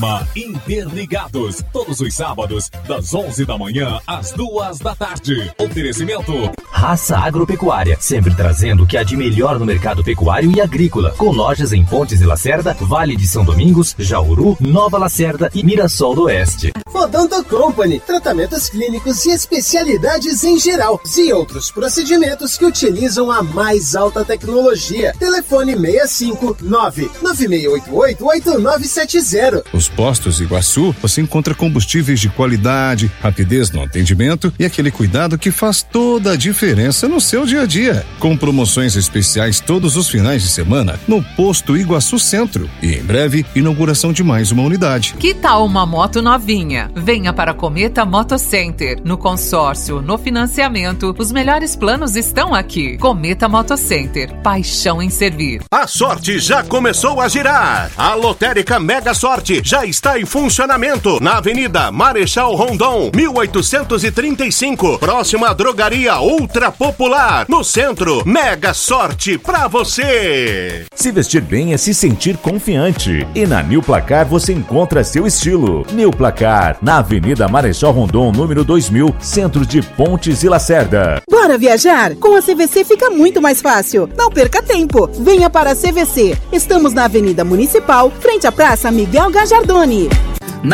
Interligados, todos os sábados, das 11 da manhã às 2 da tarde. Oferecimento Raça Agropecuária, sempre trazendo o que há de melhor no mercado pecuário e agrícola, com lojas em Pontes e Lacerda, Vale de São Domingos, Jauru, Nova Lacerda e Mirassol do Oeste. Odonto Company, tratamentos clínicos e especialidades em geral e outros procedimentos que utilizam a mais alta tecnologia. Telefone 659-9688-8970. Os postos Iguaçu, você encontra combustíveis de qualidade, rapidez no atendimento e aquele cuidado que faz toda a diferença no seu dia a dia. Com promoções especiais todos os finais de semana no posto Iguaçu Centro. E em breve, inauguração de mais uma unidade. Que tal uma moto novinha? Venha para Cometa Moto Center. No consórcio, no financiamento, os melhores planos estão aqui. Cometa Moto Center. Paixão em servir. A sorte já começou a girar. A lotérica Mega Sorte já está em funcionamento na Avenida Marechal Rondon, 1835, próxima à drogaria Ultra Popular, no centro. Mega Sorte pra você. Se vestir bem é se sentir confiante. E na New Placar você encontra seu estilo. New Placar, na Avenida Marechal Rondon, número 2000, centro de Pontes e Lacerda. Bora viajar? Com a CVC fica muito mais fácil. Não perca tempo. Venha para a CVC. Estamos na Avenida Municipal, frente à Praça Miguel Gajardoni.